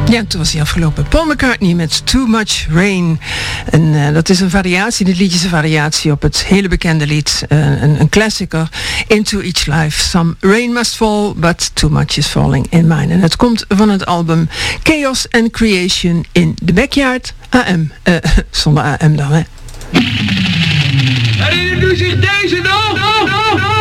Ja, toen was hij afgelopen. Paul McCartney met Too Much Rain. En dat is een variatie, dit liedje is een variatie op het hele bekende lied. Een klassieker. Into Each Life. Some rain must fall, but too much is falling in mine. En het komt van het album Chaos and Creation in the Backyard. AM. Zonder AM dan, hè. Herinnert u zich deze nog?